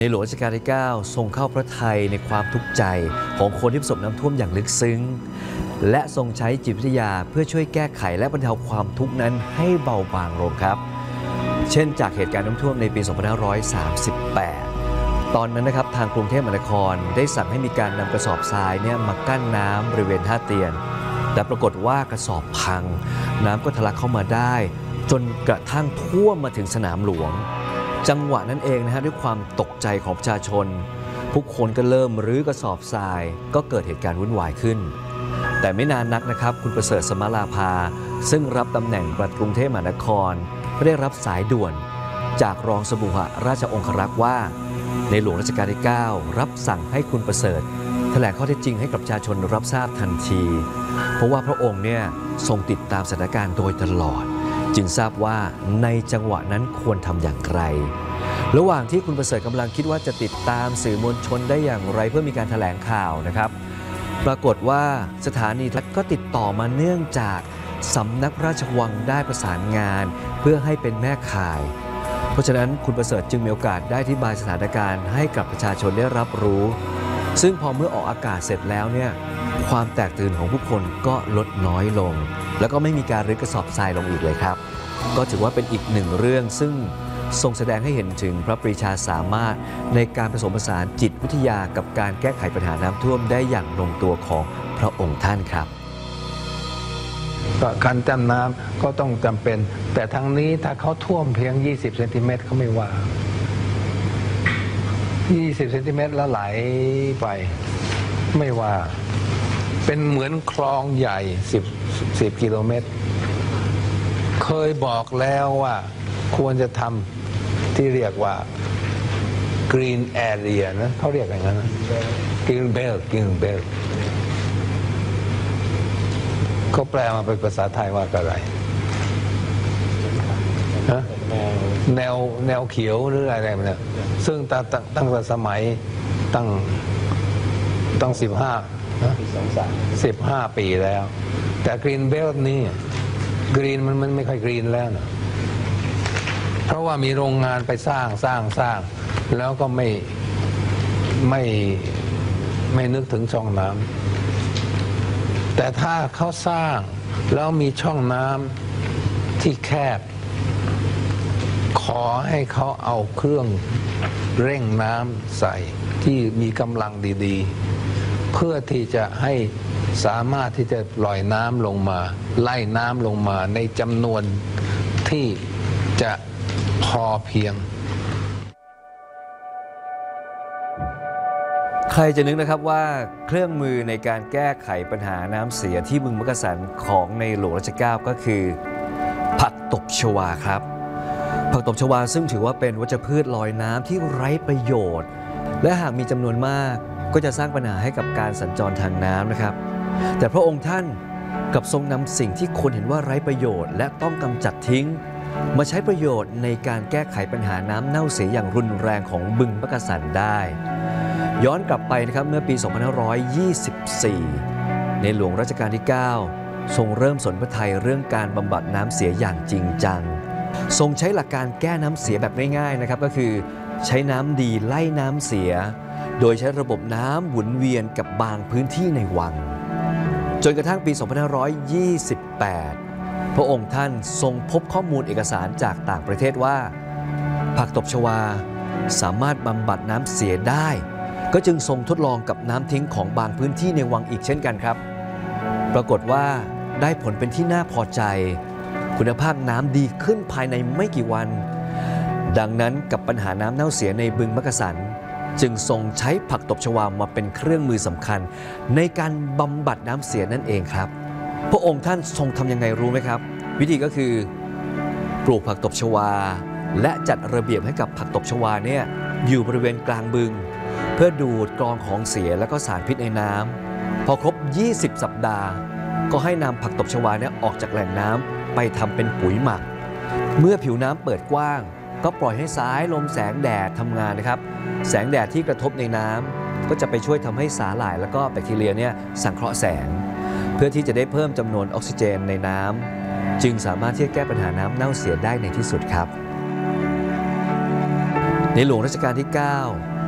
ในหลวงรัชกาลที่ 9 ทรงเข้าพระทัยในความทุกข์ใจของคนที่ประสบน้ำท่วมอย่างลึกซึ้งและทรงใช้จิตวิทยาเพื่อช่วยแก้ไขและบรรเทาความทุกข์นั้นให้เบาบางลงครับเช่นจากเหตุการณ์น้ำท่วมในปี 2538 ตอนนั้นนะครับทางกรุงเทพมหานครได้สั่งให้มีการนำกระสอบทรายมากั้นน้ำบริเวณท่าเตียนแต่ปรากฏว่ากระสอบพังน้ำก็ทะลักเข้ามาได้จนกระทั่งท่วมมาถึงสนามหลวงจังหวะนั้นเองด้วยความตกใจของประชาชนผู้คนก็เริ่มรื้อกระสอบทรายก็เกิดเหตุการณ์วุ่นวายขึ้นแต่ไม่นานนักนะครับคุณประเสริฐสมราภาซึ่งรับตำแหน่งปลัดกรุงเทพมหานครก็ได้รับสายด่วนจากรองสมุหราชองครักษ์ว่าในหลวงรัชกาลที่ 9 รับสั่งให้คุณประเสริฐแถลงข้อเท็จจริงให้กับประชาชนรับทราบทันทีเพราะว่าพระองค์ทรงติดตามสถานการณ์โดยตลอดจึงทราบว่าในจังหวะนั้นควรทำอย่างไรระหว่างที่คุณประเสริฐกำลังคิดว่าจะติดตามสื่อมวลชนได้อย่างไรเพื่อมีการแถลงข่าวนะครับปรากฏว่าสถานีโทรทัศน์ก็ติดต่อมาเนื่องจากสำนักราชวังได้ประสานงานเพื่อให้เป็นแม่ข่ายเพราะฉะนั้นคุณประเสริฐจึงมีโอกาสได้อธิบายสถานการณ์ให้กับประชาชนได้รับรู้ซึ่งพอเมื่อออกอากาศเสร็จแล้วความแตกตื่นของผู้คนก็ลดน้อยลงแล้วก็ไม่มีการรื้อกระสอบทรายลงอีกเลยครับก็ถือว่าเป็นอีกหนึ่งเรื่องซึ่งทรงแสดงให้เห็นถึงพระปรีชาสามารถในการผสมผสานจิตวิทยากับการแก้ไขปัญหาน้ำท่วมได้อย่างลงตัวของพระองค์ท่านครับการกั้นน้ำก็ต้องจำเป็นแต่ทางนี้ถ้าเขาท่วมเพียง20 เซนติเมตรเขาไม่ว่า20 เซนติเมตรแล้วไหลไปไม่ว่าเป็นเหมือนคลองใหญ่10 กิโลเมตรเคยบอกแล้วว่าควรจะทำที่เรียกว่า green area นะเขาเรียกอย่างนั้นนะ green belt เขาแปลมาเป็นภาษาไทยว่าอะไรแนวเขียวหรืออะไรเนี่ยซึ่งตั้งแต่สมัยตั้ง15 ปีแล้วแต่ green belt นี่ green มันไม่ค่อย green แล้วนะเพราะว่ามีโรงงานไปสร้างแล้วก็ไม่นึกถึงช่องน้ำแต่ถ้าเขาสร้างแล้วมีช่องน้ำที่แคบขอให้เขาเอาเครื่องเร่งน้ำใส่ที่มีกำลังดีๆเพื่อที่จะให้สามารถที่จะปล่อยน้ำลงมาไล่น้ำลงมาในจำนวนที่จะพอเพียงใครจะนึกนะครับว่าเครื่องมือในการแก้ไขปัญหาน้ำเสียที่บึงมักกะสันของในหลวงรัชกาลที่ 9ก็คือผักตบชวาครับผักตบชวาซึ่งถือว่าเป็นวัชพืชลอยน้ำที่ไร้ประโยชน์และหากมีจำนวนมากก็จะสร้างปัญหาให้กับการสัญจรทางน้ำนะครับแต่พระองค์ท่านกับทรงนำสิ่งที่คนเห็นว่าไร้ประโยชน์และต้องกำจัดทิ้งมาใช้ประโยชน์ในการแก้ไขปัญหาน้ำเน่าเสียอย่างรุนแรงของบึงมักกะสันได้ย้อนกลับไปนะครับเมื่อปี 2524 ในหลวงรัชกาลที่ 9 ทรงเริ่มสนพระทัยเรื่องการบำบัดน้ำเสียอย่างจริงจังทรงใช้หลักการแก้น้ำเสียแบบง่ายๆนะครับก็คือใช้น้ำดีไล่น้ำเสียโดยใช้ระบบน้ำหมุนเวียนกับบางพื้นที่ในวังจนกระทั่งปี 2528 พระองค์ท่านทรงพบข้อมูลเอกสารจากต่างประเทศว่าผักตบชวาสามารถบำบัดน้ำเสียได้ก็จึงทรงทดลองกับน้ำทิ้งของบางพื้นที่ในวังอีกเช่นกันครับปรากฏว่าได้ผลเป็นที่น่าพอใจคุณภาพน้ำดีขึ้นภายในไม่กี่วันดังนั้นกับปัญหาน้ำเน่าเสียในบึงมักกะสันจึงทรงใช้ผักตบชวามาเป็นเครื่องมือสำคัญในการบำบัดน้ำเสียนั่นเองครับพระองค์ท่านทรงทำยังไงรู้ไหมครับวิธีก็คือปลูกผักตบชวาและจัดระเบียบให้กับผักตบชวาอยู่บริเวณกลางบึงเพื่อดูดกรองของเสียและก็สารพิษในน้ำพอครบ20 สัปดาห์ก็ให้นำผักตบชวาออกจากแหล่งน้ำไปทำเป็นปุ๋ยหมักเมื่อผิวน้ำเปิดกว้างก็ปล่อยให้สายลมแสงแดดทำงานนะครับแสงแดดที่กระทบในน้ำก็จะไปช่วยทำให้สาหร่ายและก็แบคทีเรียสังเคราะห์แสงเพื่อที่จะได้เพิ่มจำนวนออกซิเจนในน้ำจึงสามารถที่จะแก้ปัญหาน้ำเน่าเสียได้ในที่สุดครับในหลวงรัชกาลที่ 9